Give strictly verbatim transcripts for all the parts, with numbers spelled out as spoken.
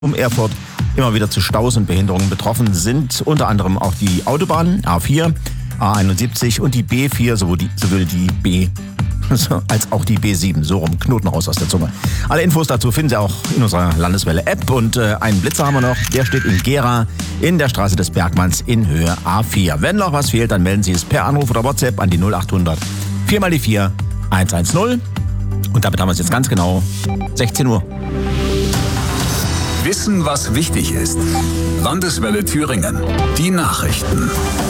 Um Erfurt immer wieder zu Staus und Behinderungen betroffen sind unter anderem auch die Autobahnen A vier, A einundsiebzig und die B vier sowohl die, sowohl die B als auch die B sieben. So rum, Knoten raus aus der Zunge. Alle Infos dazu finden Sie auch in unserer Landeswelle-App. Und äh, einen Blitzer haben wir noch, der steht in Gera in der Straße des Bergmanns in Höhe A vier. Wenn noch was fehlt, dann melden Sie es per Anruf oder WhatsApp an die null achthundert vier mal die vier hundertzehn. Und damit haben wir es jetzt ganz genau sechzehn Uhr. Wissen, was wichtig ist. Landeswelle Thüringen. Die Nachrichten.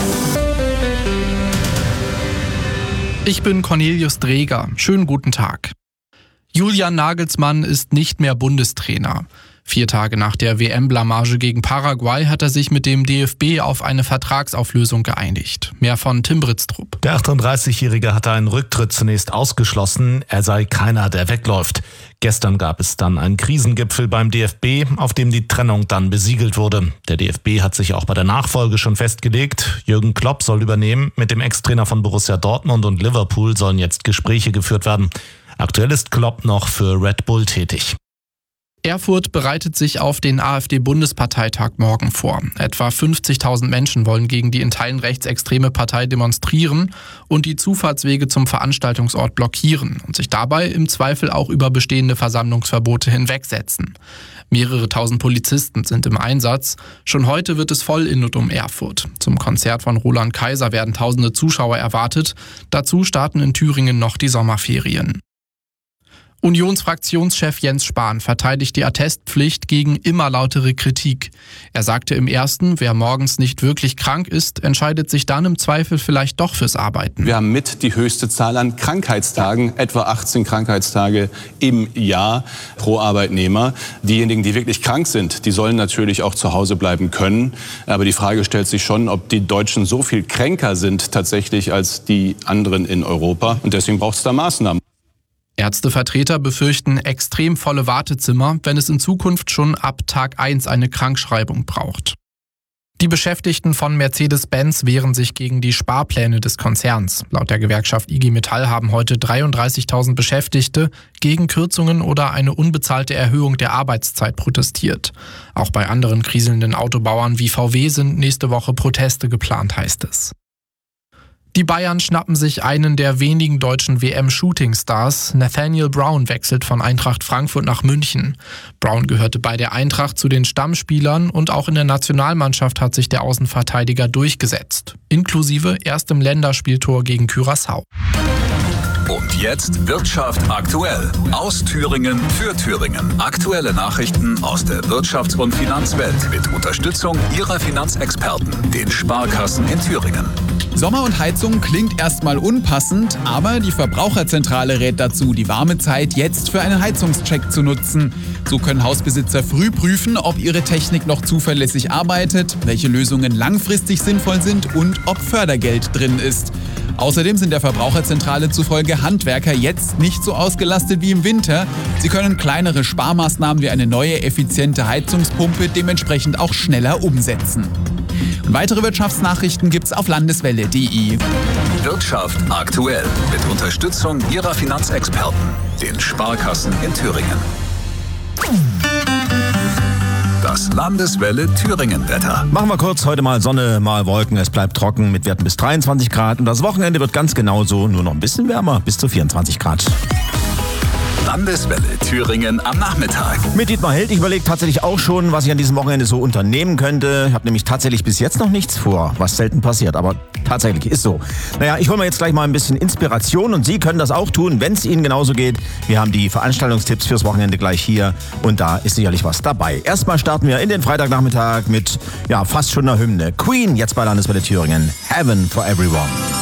Ich bin Cornelius Dreger. Schönen guten Tag. Julian Nagelsmann ist nicht mehr Bundestrainer. Vier Tage nach der W M-Blamage gegen Paraguay hat er sich mit dem D F B auf eine Vertragsauflösung geeinigt. Mehr von Tim Britztrup. Der achtunddreißigjährige hatte einen Rücktritt zunächst ausgeschlossen. Er sei keiner, der wegläuft. Gestern gab es dann einen Krisengipfel beim D F B, auf dem die Trennung dann besiegelt wurde. Der D F B hat sich auch bei der Nachfolge schon festgelegt. Jürgen Klopp soll übernehmen. Mit dem Ex-Trainer von Borussia Dortmund und Liverpool sollen jetzt Gespräche geführt werden. Aktuell ist Klopp noch für Red Bull tätig. Erfurt bereitet sich auf den AfD-Bundesparteitag morgen vor. Etwa fünfzigtausend Menschen wollen gegen die in Teilen rechtsextreme Partei demonstrieren und die Zufahrtswege zum Veranstaltungsort blockieren und sich dabei im Zweifel auch über bestehende Versammlungsverbote hinwegsetzen. Mehrere tausend Polizisten sind im Einsatz. Schon heute wird es voll in und um Erfurt. Zum Konzert von Roland Kaiser werden tausende Zuschauer erwartet. Dazu starten in Thüringen noch die Sommerferien. Unionsfraktionschef Jens Spahn verteidigt die Attestpflicht gegen immer lautere Kritik. Er sagte im ersten, wer morgens nicht wirklich krank ist, entscheidet sich dann im Zweifel vielleicht doch fürs Arbeiten. Wir haben mit die höchste Zahl an Krankheitstagen, etwa achtzehn Krankheitstage im Jahr pro Arbeitnehmer. Diejenigen, die wirklich krank sind, die sollen natürlich auch zu Hause bleiben können. Aber die Frage stellt sich schon, ob die Deutschen so viel kränker sind tatsächlich als die anderen in Europa. Und deswegen braucht es da Maßnahmen. Ärztevertreter befürchten extrem volle Wartezimmer, wenn es in Zukunft schon ab Tag eins eine Krankschreibung braucht. Die Beschäftigten von Mercedes-Benz wehren sich gegen die Sparpläne des Konzerns. Laut der Gewerkschaft I G Metall haben heute dreiunddreißigtausend Beschäftigte gegen Kürzungen oder eine unbezahlte Erhöhung der Arbeitszeit protestiert. Auch bei anderen kriselnden Autobauern wie V W sind nächste Woche Proteste geplant, heißt es. Die Bayern schnappen sich einen der wenigen deutschen W M-Shooting-Stars. Nathaniel Brown wechselt von Eintracht Frankfurt nach München. Brown gehörte bei der Eintracht zu den Stammspielern und auch in der Nationalmannschaft hat sich der Außenverteidiger durchgesetzt. Inklusive erstem Länderspieltor gegen Curaçao. Und jetzt Wirtschaft aktuell. Aus Thüringen für Thüringen. Aktuelle Nachrichten aus der Wirtschafts- und Finanzwelt mit Unterstützung Ihrer Finanzexperten, den Sparkassen in Thüringen. Sommer und Heizung klingt erstmal unpassend, aber die Verbraucherzentrale rät dazu, die warme Zeit jetzt für einen Heizungscheck zu nutzen. So können Hausbesitzer früh prüfen, ob ihre Technik noch zuverlässig arbeitet, welche Lösungen langfristig sinnvoll sind und ob Fördergeld drin ist. Außerdem sind der Verbraucherzentrale zufolge Handwerker jetzt nicht so ausgelastet wie im Winter. Sie können kleinere Sparmaßnahmen wie eine neue, effiziente Heizungspumpe dementsprechend auch schneller umsetzen. Und weitere Wirtschaftsnachrichten gibt's auf landeswelle punkt de. Wirtschaft aktuell mit Unterstützung Ihrer Finanzexperten, den Sparkassen in Thüringen. Das Landeswelle Thüringen-Wetter. Machen wir kurz, heute mal Sonne, mal Wolken. Es bleibt trocken mit Werten bis dreiundzwanzig Grad. Und das Wochenende wird ganz genauso, nur noch ein bisschen wärmer, bis zu vierundzwanzig Grad. Landeswelle Thüringen am Nachmittag. Mit Dietmar Held, ich überlege tatsächlich auch schon, was ich an diesem Wochenende so unternehmen könnte. Ich habe nämlich tatsächlich bis jetzt noch nichts vor, was selten passiert, aber tatsächlich ist so. Naja, ich hole mir jetzt gleich mal ein bisschen Inspiration und Sie können das auch tun, wenn es Ihnen genauso geht. Wir haben die Veranstaltungstipps fürs Wochenende gleich hier und da ist sicherlich was dabei. Erstmal starten wir in den Freitagnachmittag mit ja fast schon einer Hymne. Queen, jetzt bei Landeswelle Thüringen. Heaven for Everyone.